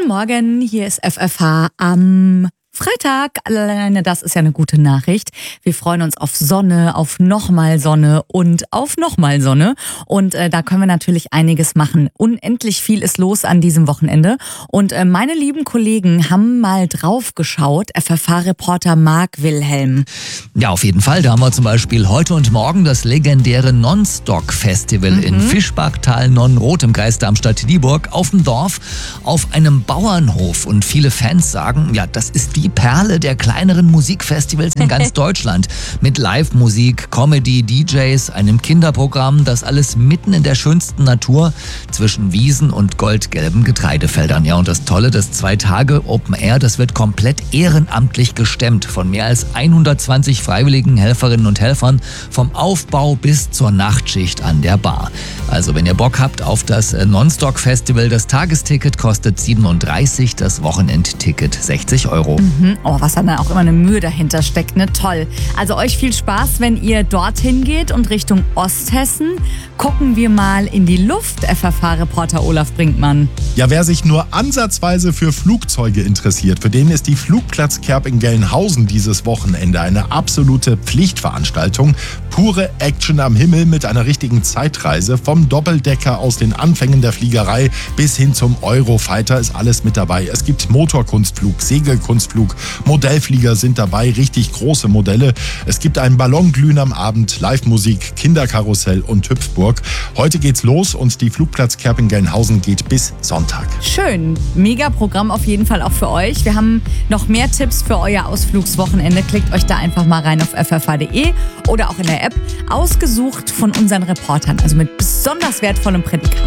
Morgen, hier ist FFH am Freitag. Alleine das ist ja eine gute Nachricht. Wir freuen uns auf Sonne, auf nochmal Sonne und auf nochmal Sonne. Und da können wir natürlich einiges machen. Unendlich viel ist los an diesem Wochenende. Und meine lieben Kollegen haben mal drauf geschaut. FFH-Reporter Marc Wilhelm. Ja, auf jeden Fall. Da haben wir zum Beispiel heute und morgen das legendäre Non-Stock-Festival in Fischbachtal-Nonnenroth im Kreis Darmstadt-Dieburg auf dem Dorf auf einem Bauernhof. Und viele Fans sagen, ja, das ist die Perle der kleineren Musikfestivals in ganz Deutschland. Mit Live-Musik, Comedy, DJs, einem Kinderprogramm, das alles mitten in der schönsten Natur zwischen Wiesen und goldgelben Getreidefeldern. Ja, und das Tolle, das 2 Tage Open Air, das wird komplett ehrenamtlich gestemmt von mehr als 120 freiwilligen Helferinnen und Helfern vom Aufbau bis zur Nachtschicht an der Bar. Also wenn ihr Bock habt auf das Non-Stock-Festival, das Tagesticket kostet 37, das Wochenendticket 60 Euro. Oh, was dann auch immer eine Mühe dahinter steckt, ne? Toll. Also euch viel Spaß, wenn ihr dorthin geht und Richtung Osthessen. Gucken wir mal in die Luft, FFH-Reporter Olaf Brinkmann. Ja, wer sich nur ansatzweise für Flugzeuge interessiert, für den ist die Flugplatzkerb in Gelnhausen dieses Wochenende eine absolute Pflichtveranstaltung. Pure Action am Himmel mit einer richtigen Zeitreise. Vom Doppeldecker aus den Anfängen der Fliegerei bis hin zum Eurofighter ist alles mit dabei. Es gibt Motorkunstflug, Segelkunstflug, Modellflieger sind dabei, richtig große Modelle. Es gibt einen Ballonglühen am Abend, Live-Musik, Kinderkarussell und Hüpfburg. Heute geht's los und die Flugplatzkerb in Gelnhausen geht bis Sonntag. Schön. Mega Programm auf jeden Fall auch für euch. Wir haben noch mehr Tipps für euer Ausflugswochenende. Klickt euch da einfach mal rein auf ffh.de oder auch in der App. Ausgesucht von unseren Reportern, also mit besonders wertvollem Prädikat.